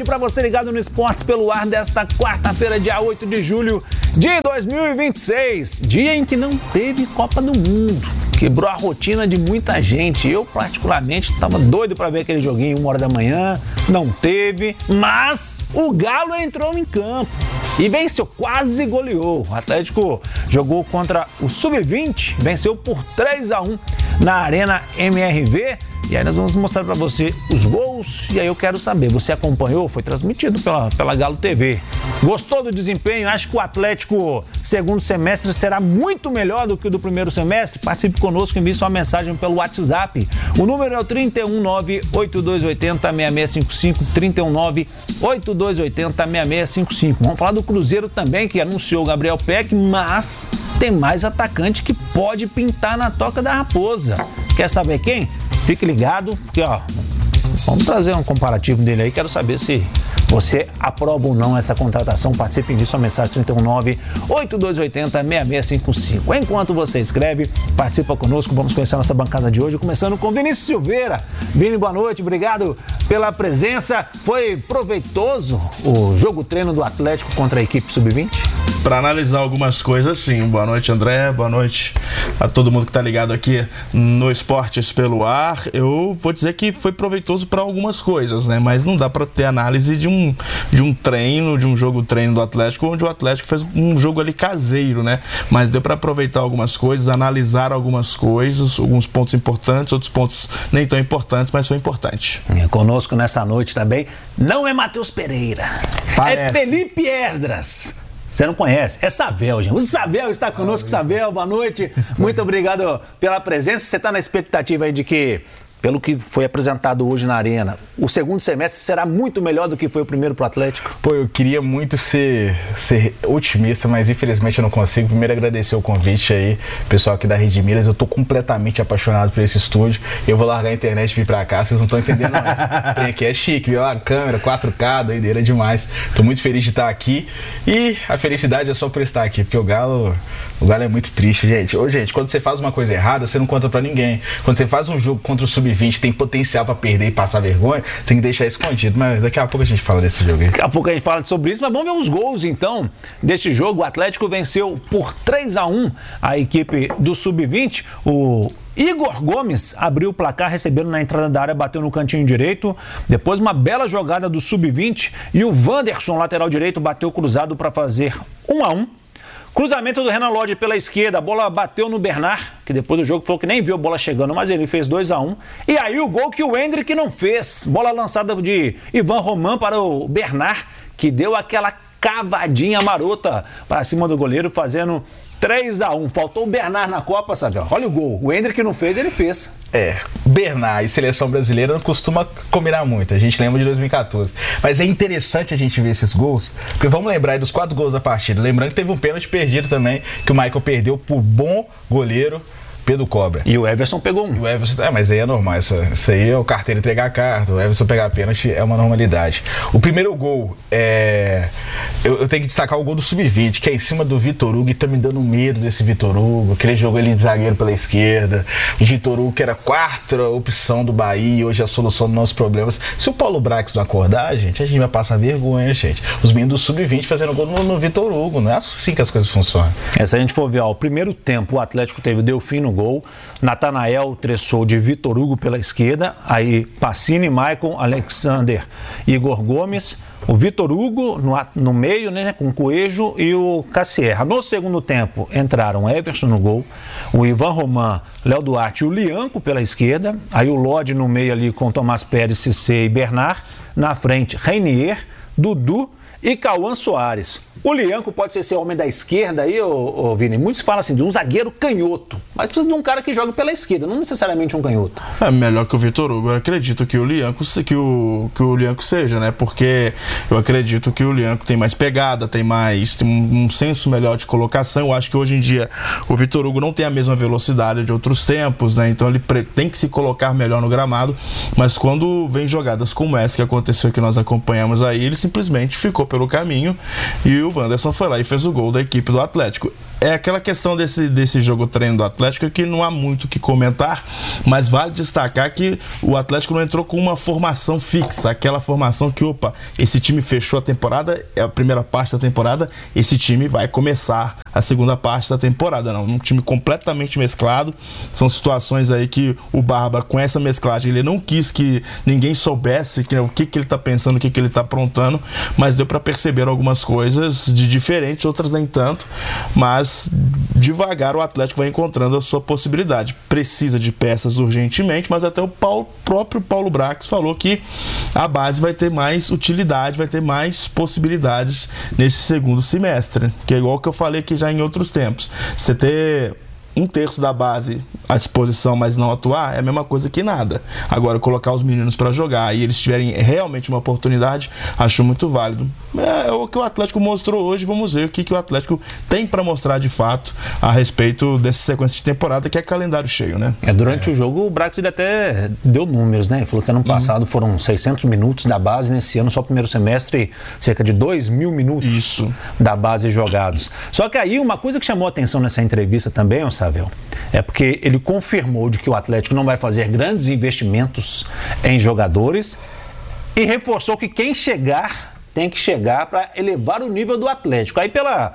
para você ligado no Esportes pelo Ar desta quarta-feira, dia 8 de julho de 2026. Dia em que não teve Copa do Mundo. Quebrou a rotina de muita gente. Eu, particularmente, estava doido para ver aquele joguinho 1 hora da manhã. Não teve, mas o Galo entrou em campo e venceu, quase goleou. O Atlético jogou contra o Sub-20, venceu por 3-1 na Arena MRV. E aí nós vamos mostrar para você os gols. E aí eu quero saber, você acompanhou? Foi transmitido pela Galo TV. Gostou do desempenho? Acha que o Atlético, segundo semestre, será muito melhor do que o do primeiro semestre? Participe conosco, envie sua mensagem pelo WhatsApp. O número é o 319-8280-6655, 319-8280-6655. Vamos falar do Cruzeiro também, que anunciou o Gabriel Peck, mas tem mais atacante que pode pintar na toca da Raposa. Quer saber quem? Fique ligado, porque vamos trazer um comparativo dele aí. Quero saber se você aprova ou não essa contratação. Participe, envie sua mensagem 319-8280-6655. Enquanto você escreve, participa conosco. Vamos conhecer a nossa bancada de hoje, começando com Vinícius Silveira. Vini, boa noite, obrigado pela presença. Foi proveitoso o jogo-treino do Atlético contra a equipe Sub-20? Para analisar algumas coisas, sim. Boa noite, André. Boa noite a todo mundo que está ligado aqui no Esportes pelo Ar. Eu vou dizer que foi proveitoso para algumas coisas, né? Mas não dá para ter análise de um treino, de um jogo-treino do Atlético, onde o Atlético fez um jogo ali caseiro, né? Mas deu para aproveitar algumas coisas, analisar algumas coisas, alguns pontos importantes, outros pontos nem tão importantes, mas são importantes. Conosco nessa noite também não é Matheus Pereira, é Felipe Esdras. Você não conhece? É Savel, gente. O Savel está conosco. Savel, boa noite. Muito obrigado pela presença. Você está na expectativa aí de que, pelo que foi apresentado hoje na Arena, o segundo semestre será muito melhor do que foi o primeiro para o Atlético? Pô, eu queria muito ser otimista, mas infelizmente eu não consigo. Primeiro agradecer o convite aí, pessoal aqui da Rede Miras. Eu tô completamente apaixonado por esse estúdio. Eu vou largar a internet e vir pra cá, vocês não estão entendendo não. Tem aqui, é chique, viu? A câmera, 4K, doideira demais. Tô muito feliz de estar aqui e a felicidade é só por estar aqui, porque o Galo é muito triste, gente. Ô, gente, quando você faz uma coisa errada, você não conta pra ninguém. Quando você faz um jogo contra o Sub-20, tem potencial pra perder e passar vergonha, você tem que deixar escondido. Mas daqui a pouco a gente fala desse jogo aí. Daqui a pouco a gente fala sobre isso, mas vamos ver os gols, então, deste jogo. O Atlético venceu por 3-1 a equipe do Sub-20. O Igor Gomes abriu o placar, recebendo na entrada da área, bateu no cantinho direito. Depois uma bela jogada do Sub-20 e o Wanderson, lateral direito, bateu cruzado para fazer 1-1. Cruzamento do Renan Lodge pela esquerda, a bola bateu no Bernard, que depois do jogo falou que nem viu a bola chegando, mas ele fez 2-1. E aí o gol que o Hendrick não fez, bola lançada de Ivan Roman para o Bernard, que deu aquela cavadinha marota para cima do goleiro, fazendo 3-1. Faltou o Bernard na Copa, sabe? Olha o gol. O Hendrick não fez, ele fez. Bernard e seleção brasileira não costuma combinar muito. A gente lembra de 2014. Mas é interessante a gente ver esses gols, porque vamos lembrar aí dos 4 gols da partida. Lembrando que teve um pênalti perdido também, que o Michael perdeu por bom goleiro Pedro Cobra. E o Everson pegou um. E o Everson, mas aí é normal. Isso aí é o carteiro entregar a carta. O Everson pegar a pênalti é uma normalidade. O primeiro gol eu tenho que destacar o gol do Sub-20, que é em cima do Vitor Hugo, e tá me dando medo desse Vitor Hugo. Aquele jogo ele de zagueiro pela esquerda. O Vitor Hugo, que era a 4ª opção do Bahia, hoje é a solução dos nossos problemas. Se o Paulo Brax não acordar, gente, a gente vai passar vergonha, gente. Os meninos do Sub-20 fazendo gol no Vitor Hugo. Não é assim que as coisas funcionam. Se a gente for ver, o primeiro tempo, o Atlético teve o Delfim no gol, Natanael tressou de Vitor Hugo pela esquerda, aí Pacini, Maicon, Alexander, Igor Gomes, o Vitor Hugo no meio, né, com o Coelho e o Cassierra. No segundo tempo entraram Everson no gol, o Ivan Roman, Léo Duarte e o Lianco pela esquerda, aí o Lodge no meio ali com Tomás Pérez, Cissé e Bernard, na frente Reinier, Dudu e Cauã Soares. O Lianco pode ser esse homem da esquerda aí, Vini? Muitos falam assim, de um zagueiro canhoto. Mas precisa de um cara que joga pela esquerda, não necessariamente um canhoto. É melhor que o Vitor Hugo. Eu acredito que o Lianco seja, né? Porque eu acredito que o Lianco tem mais pegada, tem um senso melhor de colocação. Eu acho que hoje em dia o Vitor Hugo não tem a mesma velocidade de outros tempos, né? Então ele tem que se colocar melhor no gramado. Mas quando vem jogadas como essa que aconteceu, que nós acompanhamos aí, ele simplesmente ficou pelo caminho e o Wanderson foi lá e fez o gol da equipe do Atlético. É aquela questão desse jogo treino do Atlético que não há muito o que comentar, mas vale destacar que o Atlético não entrou com uma formação fixa, aquela formação que, esse time fechou a temporada, é a primeira parte da temporada, esse time vai começar a segunda parte da temporada. Não, um time completamente mesclado, são situações aí que o Barba, com essa mesclagem, ele não quis que ninguém soubesse o que ele tá pensando, o que ele tá aprontando, mas deu para perceber algumas coisas de diferentes, outras nem tanto, mas devagar o Atlético vai encontrando a sua possibilidade. Precisa de peças urgentemente, mas até o próprio Paulo Brax falou que a base vai ter mais utilidade, vai ter mais possibilidades nesse segundo semestre, que é igual que eu falei aqui já em outros tempos. Você ter 1/3 da base à disposição, mas não atuar, é a mesma coisa que nada. Agora, colocar os meninos para jogar e eles tiverem realmente uma oportunidade, acho muito válido. É o que o Atlético mostrou hoje. Vamos ver o que o Atlético tem para mostrar de fato a respeito dessa sequência de temporada, que é calendário cheio, né? Durante o jogo, o Brax ele até deu números, né? Ele falou que ano passado foram 600 minutos da base, nesse ano, só o primeiro semestre, cerca de 2.000 minutos da base jogados. Só que aí, uma coisa que chamou a atenção nessa entrevista também, Savel, é porque ele confirmou de que o Atlético não vai fazer grandes investimentos em jogadores e reforçou que quem chegar tem que chegar para elevar o nível do Atlético. Aí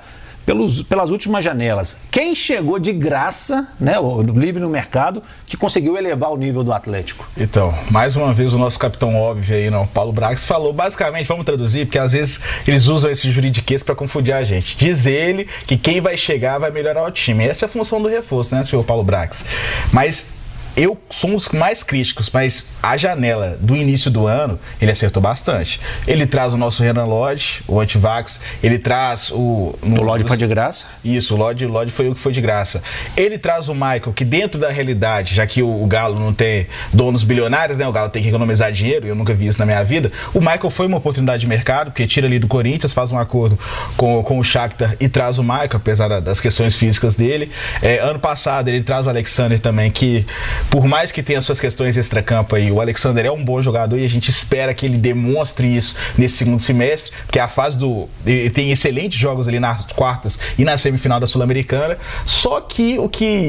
pelas últimas janelas, quem chegou de graça, né, o livre no mercado, que conseguiu elevar o nível do Atlético? Então, mais uma vez o nosso capitão óbvio aí, Paulo Brax, falou basicamente, vamos traduzir, porque às vezes eles usam esse juridiquês para confundir a gente. Diz ele que quem vai chegar vai melhorar o time. Essa é a função do reforço, né, senhor Paulo Brax? Mas eu sou um dos mais críticos, mas a janela do início do ano, ele acertou bastante. Ele traz o nosso Renan Lodge, o antivax, ele traz o Lodge foi de graça? Isso, o Lodge foi o que foi de graça. Ele traz o Michael, que dentro da realidade, já que o Galo não tem donos bilionários, né? O Galo tem que economizar dinheiro, eu nunca vi isso na minha vida. O Michael foi uma oportunidade de mercado, porque tira ali do Corinthians, faz um acordo com o Shakhtar e traz o Michael, apesar das questões físicas dele. Ano passado ele traz o Alexander também, que por mais que tenha suas questões extracampo aí, o Alexander é um bom jogador e a gente espera que ele demonstre isso nesse segundo semestre, porque a fase ele tem excelentes jogos ali nas quartas e na semifinal da Sul-Americana. Só que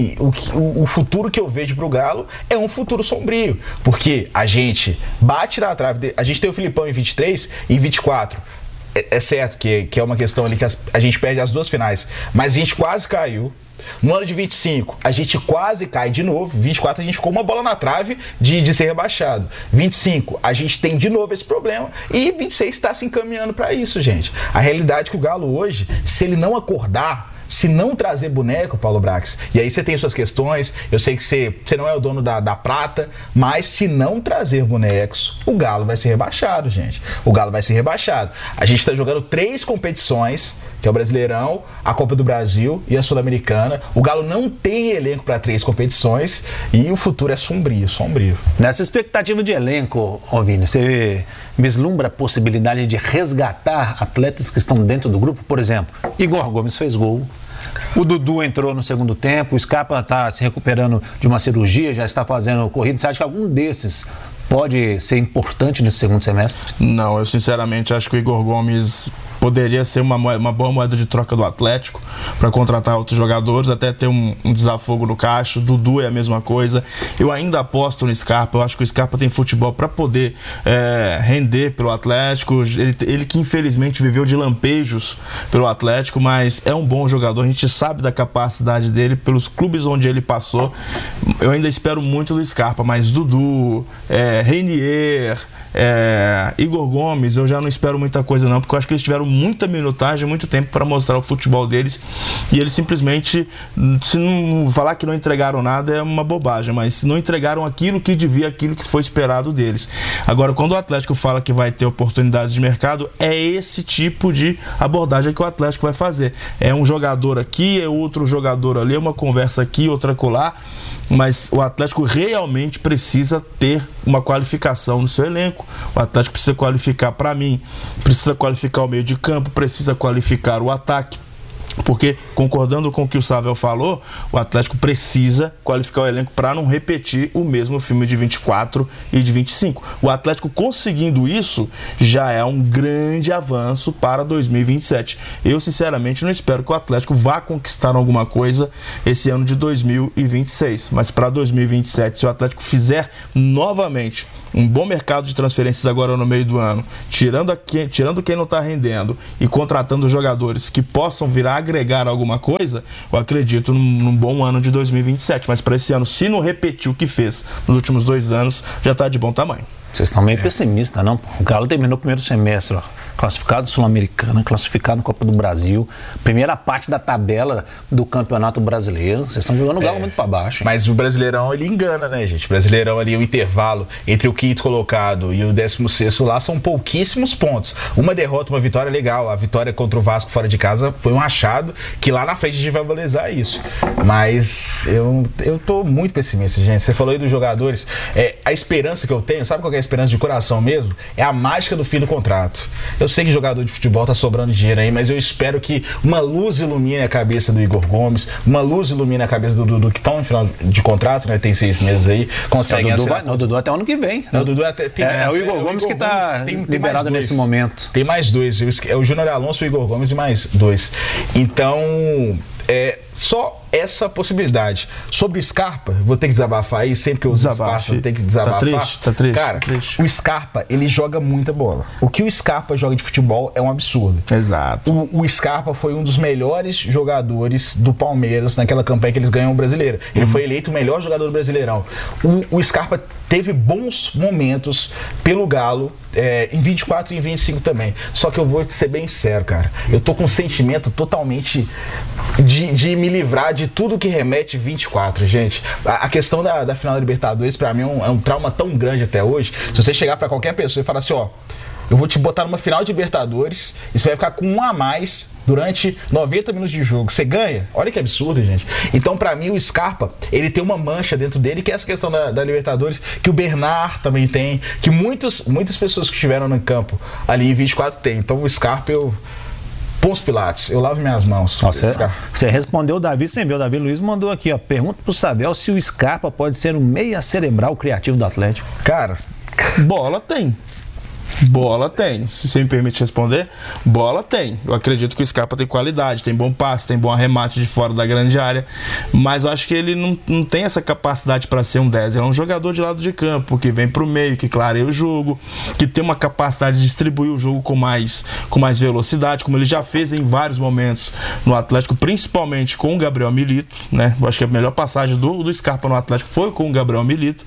o futuro que eu vejo pro Galo é um futuro sombrio, porque a gente bate na trave, a gente tem o Filipão em 23 e em 24. É certo que é uma questão ali que a gente perde as duas finais, mas a gente quase caiu. No ano de 25, a gente quase cai de novo. 24, a gente ficou uma bola na trave de ser rebaixado. 25, a gente tem de novo esse problema. E 26 está se encaminhando para isso, gente. A realidade é que o Galo hoje, se ele não acordar, se não trazer boneco, Paulo Brax, e aí você tem suas questões, eu sei que você não é o dono da prata, mas se não trazer bonecos, o Galo vai ser rebaixado, gente. O Galo vai ser rebaixado. A gente está jogando 3 competições, que é o Brasileirão, a Copa do Brasil e a Sul-Americana. O Galo não tem elenco para 3 competições e o futuro é sombrio. Nessa expectativa de elenco, Vini, você vislumbra a possibilidade de resgatar atletas que estão dentro do grupo? Por exemplo, Igor Gomes fez gol, o Dudu entrou no segundo tempo, o Scarpa está se recuperando de uma cirurgia, já está fazendo corrida. Você acha que algum desses pode ser importante nesse segundo semestre? Não, eu sinceramente acho que o Igor Gomes poderia ser uma boa moeda de troca do Atlético para contratar outros jogadores, até ter um desafogo no caixa. Dudu é a mesma coisa. Eu ainda aposto no Scarpa. Eu acho que o Scarpa tem futebol para poder render pelo Atlético. Ele que infelizmente viveu de lampejos pelo Atlético, mas é um bom jogador. A gente sabe da capacidade dele pelos clubes onde ele passou. Eu ainda espero muito do Scarpa, mas Dudu, Reinier, Igor Gomes, eu já não espero muita coisa não, porque eu acho que eles tiveram muita minutagem, muito tempo para mostrar o futebol deles, e eles simplesmente, se não falar que não entregaram nada é uma bobagem, mas se não entregaram aquilo que devia, aquilo que foi esperado deles. Agora, quando o Atlético fala que vai ter oportunidades de mercado, é esse tipo de abordagem que o Atlético vai fazer. É um jogador aqui, é outro jogador ali, é uma conversa aqui, outra acolá, mas o Atlético realmente precisa ter uma qualificação no seu elenco. O Atlético precisa qualificar, para mim, precisa qualificar o meio de campo, precisa qualificar o ataque. Porque, concordando com o que o Savel falou, o Atlético precisa qualificar o elenco para não repetir o mesmo filme de 24 e de 25. O Atlético conseguindo isso já é um grande avanço para 2027. Eu, sinceramente, não espero que o Atlético vá conquistar alguma coisa esse ano de 2026. Mas para 2027, se o Atlético fizer novamente um bom mercado de transferências agora no meio do ano, tirando quem não está rendendo e contratando jogadores que possam vir a agregar alguma coisa, eu acredito num bom ano de 2027. Mas para esse ano, se não repetir o que fez nos últimos 2 anos, já está de bom tamanho. Vocês estão meio pessimistas, não? O Galo terminou o primeiro semestre, ó, classificado Sul-Americana, classificado na Copa do Brasil, primeira parte da tabela do Campeonato Brasileiro. Vocês estão jogando o Galo muito para baixo, hein? Mas o Brasileirão, ele engana, né, gente? O Brasileirão ali, o intervalo entre o 5º colocado e o 16º lá são pouquíssimos pontos. Uma derrota, uma vitória legal. A vitória contra o Vasco fora de casa foi um achado que lá na frente a gente vai valorizar isso. Mas eu tô muito pessimista, gente. Você falou aí dos jogadores. A esperança que eu tenho, sabe qual que é a esperança de coração mesmo? É a mágica do fim do contrato. Eu sei que jogador de futebol tá sobrando dinheiro aí, mas eu espero que uma luz ilumine a cabeça do Igor Gomes, uma luz ilumine a cabeça do Dudu, que estão no final de contrato, né? Tem 6 meses aí, conseguem assinar. O Dudu até ano que vem. O Dudu até tem, o Igor Gomes que tá liberado nesse momento. Tem mais 2. É o Júnior Alonso, o Igor Gomes e mais 2. Então, só essa possibilidade. Sobre o Scarpa, vou ter que desabafar aí, sempre que eu uso espaço, eu tenho que desabafar. Tá triste. Cara, o Scarpa, ele joga muita bola. O que o Scarpa joga de futebol é um absurdo. Exato. O Scarpa foi um dos melhores jogadores do Palmeiras naquela campanha que eles ganham o Brasileiro. Ele foi eleito o melhor jogador do Brasileirão. O Scarpa teve bons momentos pelo Galo, em 24 e em 25 também. Só que eu vou ser bem sério, cara. Eu tô com um sentimento totalmente de me livrar de tudo que remete 24, gente. A questão da final da Libertadores, pra mim, é um trauma tão grande até hoje. Se você chegar pra qualquer pessoa e falar assim, ó, eu vou te botar numa final de Libertadores e você vai ficar com 1 a mais durante 90 minutos de jogo. Você ganha? Olha que absurdo, gente. Então, pra mim, o Scarpa, ele tem uma mancha dentro dele, que é essa questão da Libertadores, que o Bernard também tem, que muitas pessoas que estiveram no campo ali em 24 tem. Então, o Scarpa, Pôs Pilates, eu lavo minhas mãos. Você respondeu o Davi sem ver. O Davi Luiz mandou aqui, ó. Pergunta pro Savel se o Scarpa pode ser um meia cerebral criativo do Atlético. Cara, bola tem. Bola tem, se você me permite responder, bola tem. Eu acredito que o Scarpa tem qualidade, tem bom passe, tem bom arremate de fora da grande área, mas eu acho que ele não tem essa capacidade para ser um 10. Ele é um jogador de lado de campo, que vem pro meio, que clareia o jogo, que tem uma capacidade de distribuir o jogo com mais velocidade, como ele já fez em vários momentos no Atlético, principalmente com o Gabriel Milito, né? Eu acho que a melhor passagem do Scarpa no Atlético foi com o Gabriel Milito,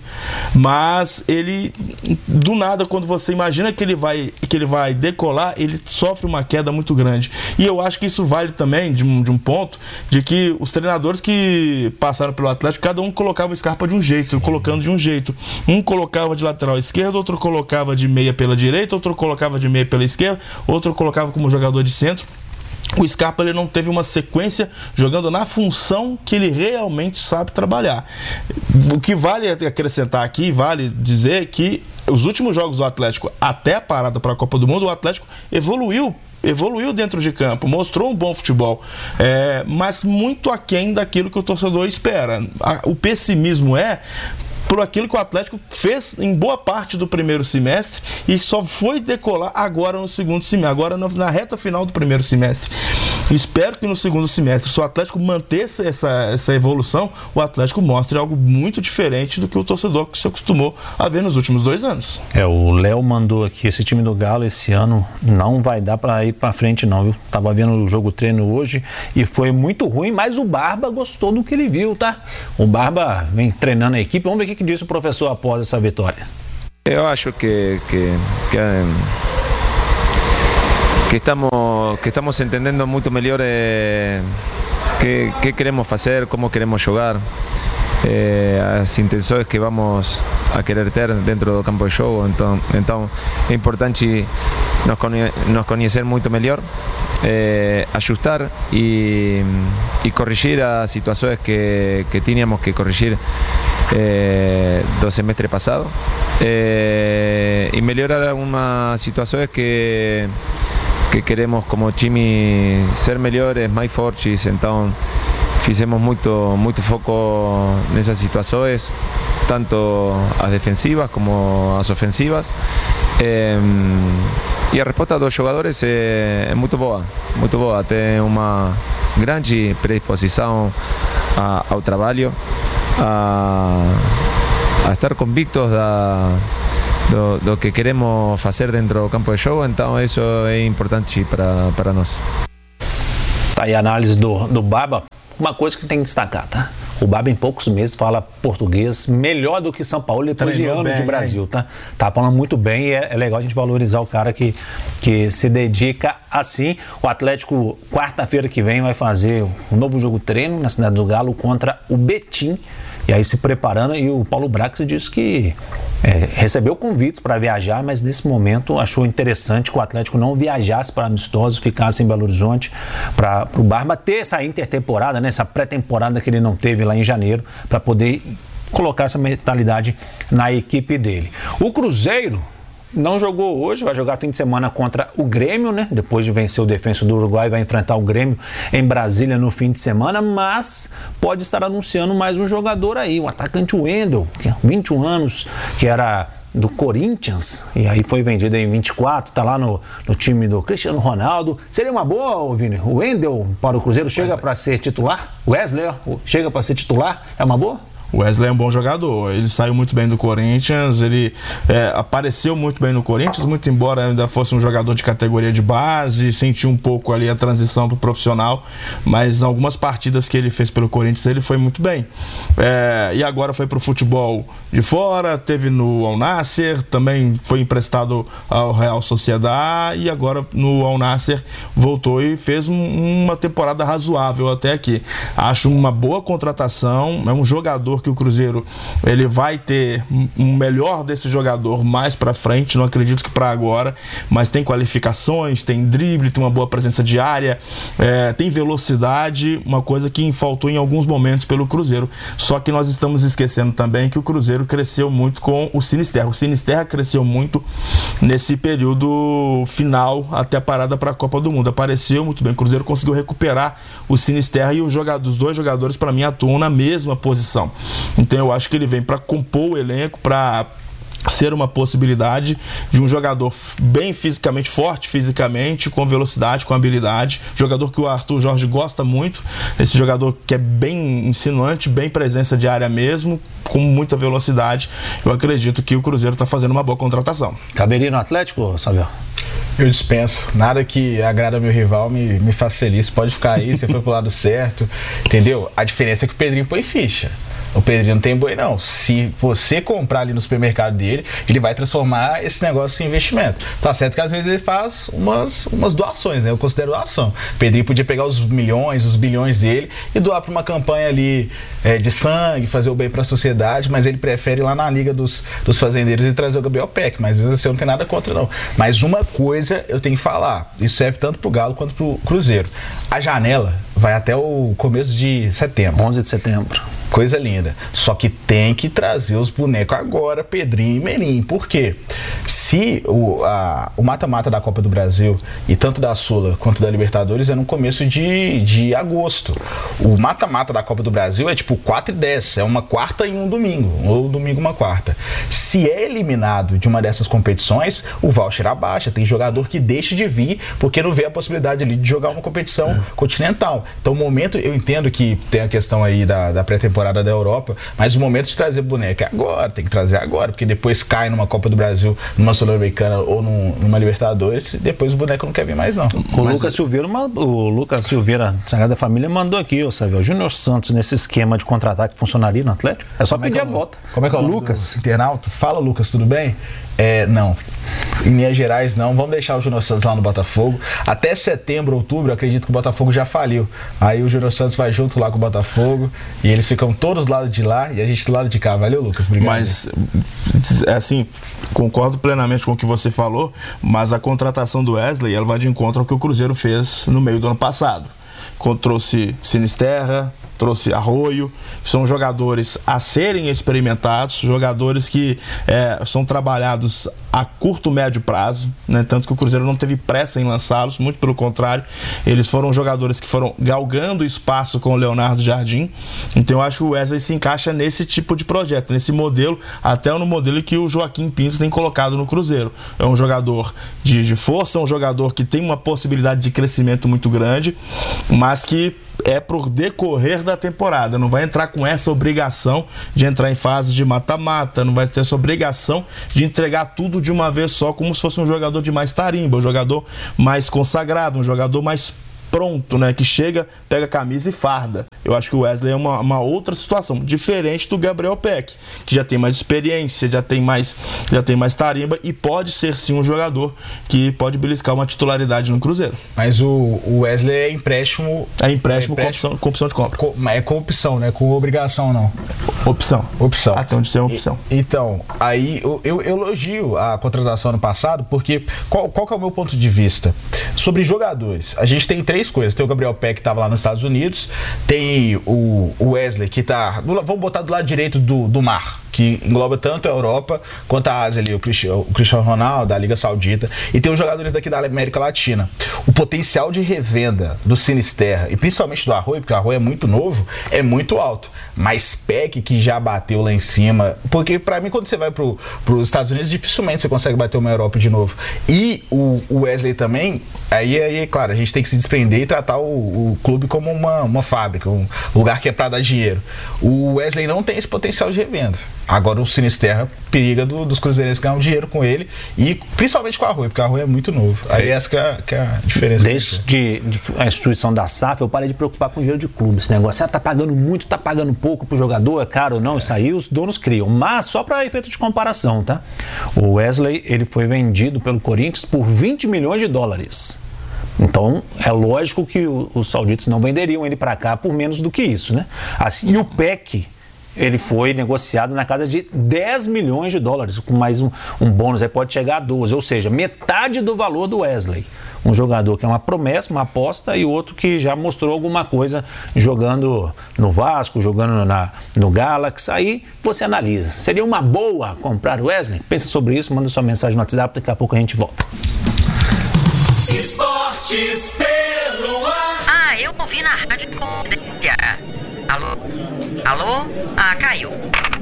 mas ele, do nada, quando você imagina que ele vai decolar, ele sofre uma queda muito grande. E eu acho que isso vale também de um ponto de que os treinadores que passaram pelo Atlético, cada um colocava o Scarpa de um jeito, colocando de um jeito. Um colocava de lateral esquerdo, outro colocava de meia pela direita, outro colocava de meia pela esquerda, outro colocava como jogador de centro. O Scarpa, ele não teve uma sequência jogando na função que ele realmente sabe trabalhar. O que vale acrescentar aqui, vale dizer que os últimos jogos do Atlético, até a parada para a Copa do Mundo, o Atlético evoluiu dentro de campo, mostrou um bom futebol, mas muito aquém daquilo que o torcedor espera. O pessimismo por aquilo que o Atlético fez em boa parte do primeiro semestre e só foi decolar agora no segundo semestre, agora na reta final do primeiro semestre. Espero que no segundo semestre, se o Atlético manter essa evolução, o Atlético mostre algo muito diferente do que o torcedor se acostumou a ver nos últimos 2 anos. O Léo mandou aqui, esse time do Galo esse ano não vai dar para ir para frente não, viu? Tava vendo o jogo treino hoje e foi muito ruim, mas o Barba gostou do que ele viu, tá? O Barba vem treinando a equipe, vamos ver o que disse o professor após essa vitória. Eu acho que estamos entendendo muito melhor que queremos fazer, como queremos jogar, as intenções que vamos a querer ter dentro do campo de jogo. Então é importante nos conhecer muito melhor, ajustar e corrigir as situações que tínhamos que corrigir do semestre passado, e melhorar algumas situações que que queremos como time ser melhores, mais fortes, então fizemos muito foco nessas situações, tanto as defensivas como as ofensivas. E a resposta dos jogadores é muito boa, tem uma grande predisposição ao trabalho, a estar convictos do que queremos fazer dentro do campo de jogo, então isso é importante para nós. Tá aí a análise do Barba. Uma coisa que tem que destacar, tá? O Barba em poucos meses fala português melhor do que São Paulo depois de anos de Brasil, tá? Tá falando muito bem e é legal a gente valorizar o cara que se dedica assim. O Atlético, quarta-feira que vem, vai fazer um novo jogo treino na Cidade do Galo contra o Betim. E aí se preparando, e o Paulo Brax disse que recebeu convites para viajar, mas nesse momento achou interessante que o Atlético não viajasse para amistosos, ficasse em Belo Horizonte para o Barba ter essa intertemporada, né, essa pré-temporada que ele não teve lá em janeiro, para poder colocar essa mentalidade na equipe dele. O Cruzeiro não jogou hoje, vai jogar fim de semana contra o Grêmio, né? Depois de vencer o Defensa do Uruguai, vai enfrentar o Grêmio em Brasília no fim de semana, mas pode estar anunciando mais um jogador aí, o atacante Wendel, que é 21 anos, que era do Corinthians, e aí foi vendido em 24, tá lá no time do Cristiano Ronaldo. Seria uma boa, Vini? O Wendel para o Cruzeiro chega para ser titular? Wesley chega para ser titular? É uma boa? O Wesley é um bom jogador, ele saiu muito bem do Corinthians, ele apareceu muito bem no Corinthians, muito embora ainda fosse um jogador de categoria de base, sentiu um pouco ali a transição para o profissional, mas algumas partidas que ele fez pelo Corinthians ele foi muito bem. E agora foi para o futebol de fora, teve no Al Nassr, também foi emprestado ao Real Sociedad e agora no Al Nassr voltou e fez uma temporada razoável até aqui. Acho uma boa contratação, é um jogador que o Cruzeiro ele vai ter um melhor desse jogador mais pra frente, não acredito que para agora, mas tem qualificações, tem drible, tem uma boa presença de área, tem velocidade, uma coisa que faltou em alguns momentos pelo Cruzeiro. Só que nós estamos esquecendo também que o Cruzeiro cresceu muito com o Sinisterra. O Sinisterra cresceu muito nesse período final até a parada para a Copa do Mundo. Apareceu muito bem. O Cruzeiro conseguiu recuperar o Sinisterra e os dois jogadores, para mim, atuam na mesma posição. Então eu acho que ele vem para compor o elenco, para ser uma possibilidade de um jogador bem fisicamente, forte fisicamente, com velocidade, com habilidade, jogador que o Arthur Jorge gosta muito, esse jogador que é bem insinuante, bem presença de área mesmo, com muita velocidade. Eu acredito que o Cruzeiro está fazendo uma boa contratação. Caberia no Atlético, Samuel? Eu dispenso. Nada que agrada meu rival me faz feliz. Pode ficar aí, você foi pro lado certo, entendeu? A diferença é que o Pedrinho põe ficha. O Pedrinho não tem boi não. Se você comprar ali no supermercado dele, ele vai transformar esse negócio em investimento. Tá certo que às vezes ele faz umas doações, né? Eu considero doação. O Pedrinho podia pegar os milhões, os bilhões dele e doar para uma campanha ali de sangue, fazer o bem para a sociedade, mas ele prefere ir lá na Liga dos Fazendeiros e trazer o Gabriel Peck. Mas você não tem nada contra não. Mas uma coisa eu tenho que falar, isso serve tanto pro Galo quanto pro Cruzeiro. A janela vai até o começo de setembro. 11 de setembro. Coisa linda. Só que tem que trazer os bonecos agora, Pedrinho e Melim. Por quê? Se o mata-mata da Copa do Brasil, e tanto da Sula quanto da Libertadores, é no começo de agosto. O mata-mata da Copa do Brasil é tipo 4 e 10. É uma quarta e um domingo. Ou domingo uma quarta. Se é eliminado de uma dessas competições, o voucher abaixa. Tem jogador que deixa de vir porque não vê a possibilidade ali de jogar uma competição continental. Então, o momento, eu entendo que tem a questão aí da pré-temporada da Europa, mas o momento de trazer boneco é agora, tem que trazer agora, porque depois cai numa Copa do Brasil, numa Sul-Americana ou numa Libertadores, e depois o boneco não quer vir mais não. O Lucas Silveira, Sagrada Família, mandou aqui, o Júnior Santos, nesse esquema de contra-ataque, funcionaria no Atlético? É só pedir a volta. Como é que é o Lucas? Internauta? Fala, Lucas, tudo bem? Não. Em Minas Gerais não. Vamos deixar o Júnior Santos lá no Botafogo. Até setembro, outubro, acredito que o Botafogo já faliu. Aí o Júnior Santos vai junto lá com o Botafogo e eles ficam todos do lado de lá e a gente do lado de cá. Valeu, Lucas. Obrigado. Mas, assim, concordo plenamente com o que você falou, mas a contratação do Wesley, ela vai de encontro ao que o Cruzeiro fez no meio do ano passado. Trouxe Sinisterra, trouxe Arroio, são jogadores a serem experimentados, jogadores que são trabalhados a curto, médio prazo, né? Tanto que o Cruzeiro não teve pressa em lançá-los, muito pelo contrário, eles foram jogadores que foram galgando espaço com o Leonardo Jardim. Então eu acho que o Wesley se encaixa nesse tipo de projeto, nesse modelo, até no modelo que o Joaquim Pinto tem colocado no Cruzeiro. É um jogador de força, um jogador que tem uma possibilidade de crescimento muito grande, mas que é pro decorrer da temporada, não vai entrar com essa obrigação de entrar em fase de mata-mata, não vai ter essa obrigação de entregar tudo de uma vez só, como se fosse um jogador de mais tarimba, um jogador mais consagrado, um jogador mais pronto, né, que chega, pega a camisa e farda. Eu acho que o Wesley é uma outra situação, diferente do Gabriel Peck, que já tem mais experiência, já tem mais tarimba e pode ser sim um jogador que pode beliscar uma titularidade no Cruzeiro. Mas o Wesley é empréstimo... É empréstimo com opção de compra. É com opção, né? Com obrigação, não. Opção. Até onde tem opção. Então, aí eu elogio a contratação ano passado, porque qual que é o meu ponto de vista? Sobre jogadores, a gente tem 3 coisas. Tem o Gabriel Peck, que estava lá nos Estados Unidos, tem o Wesley, que tá... Vamos botar do lado direito do mar, que engloba tanto a Europa quanto a Ásia ali, o Cristiano Ronaldo, da Liga Saudita, e tem os jogadores daqui da América Latina. O potencial de revenda do Sinisterra, e principalmente do Arroio, porque o Arroio é muito novo, é muito alto. Mas Peck, que já bateu lá em cima, porque pra mim, quando você vai pros Estados Unidos, dificilmente você consegue bater uma Europa de novo. E o Wesley também, aí, claro, a gente tem que se desprender e tratar o clube como uma fábrica, um lugar que é pra dar dinheiro. O Wesley não tem esse potencial de revenda. Agora o Sinisterra periga dos cruzeirenses ganhar dinheiro com ele, e principalmente com o Arroio, porque o Arroio é muito novo. Aí essa que é a diferença. Desde a instituição da SAF, eu parei de preocupar com o dinheiro de clube. Esse negócio, tá pagando muito, tá pagando pouco pro jogador, é caro ou não, isso aí os donos criam. Mas só para efeito de comparação, tá? O Wesley, ele foi vendido pelo Corinthians por $20 milhões. Então, é lógico que os sauditas não venderiam ele para cá por menos do que isso, né? Assim, e o Peck, ele foi negociado na casa de $10 milhões, com mais um bônus, aí pode chegar a 12, ou seja, metade do valor do Wesley. Um jogador que é uma promessa, uma aposta, e outro que já mostrou alguma coisa jogando no Vasco, jogando no Galaxy. Aí você analisa. Seria uma boa comprar o Wesley? Pensa sobre isso, manda sua mensagem no WhatsApp, daqui a pouco a gente volta. Esportes pelo ar. Eu ouvi na Rádio Confidência. Alô? Caiu.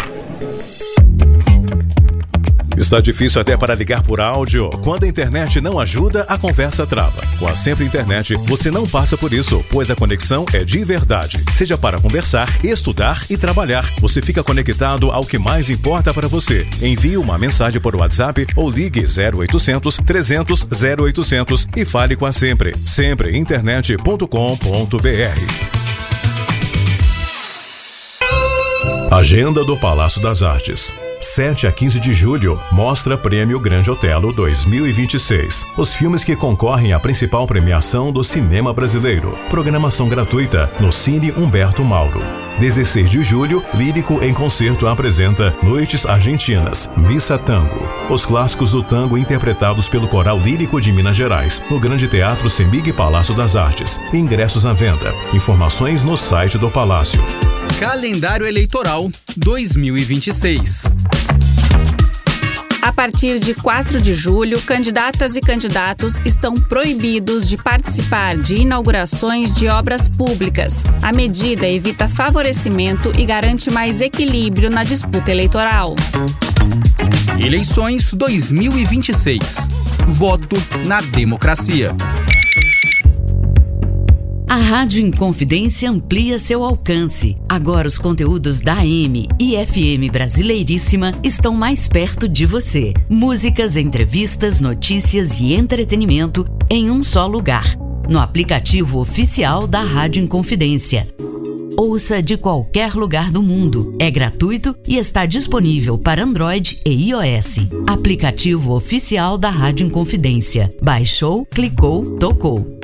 Está difícil até para ligar por áudio? Quando a internet não ajuda, a conversa trava. Com a Sempre Internet, você não passa por isso, pois a conexão é de verdade. Seja para conversar, estudar e trabalhar, você fica conectado ao que mais importa para você. Envie uma mensagem por WhatsApp ou ligue 0800 300 0800 e fale com a Sempre. Sempreinternet.com.br. Agenda do Palácio das Artes. 7 a 15 de julho, Mostra Prêmio Grande Otelo 2026. Os filmes que concorrem à principal premiação do cinema brasileiro. Programação gratuita no Cine Humberto Mauro. 16 de julho, Lírico em Concerto apresenta Noites Argentinas, Missa Tango. Os clássicos do tango interpretados pelo Coral Lírico de Minas Gerais, no Grande Teatro Semig Palácio das Artes. Ingressos à venda. Informações no site do Palácio. Calendário Eleitoral 2026. A partir de 4 de julho, candidatas e candidatos estão proibidos de participar de inaugurações de obras públicas. A medida evita favorecimento e garante mais equilíbrio na disputa eleitoral. Eleições 2026. Voto na democracia. A Rádio Inconfidência amplia seu alcance. Agora os conteúdos da AM e FM Brasileiríssima estão mais perto de você. Músicas, entrevistas, notícias e entretenimento em um só lugar. No aplicativo oficial da Rádio Inconfidência. Ouça de qualquer lugar do mundo. É gratuito e está disponível para Android e iOS. Aplicativo oficial da Rádio Inconfidência. Baixou, clicou, tocou.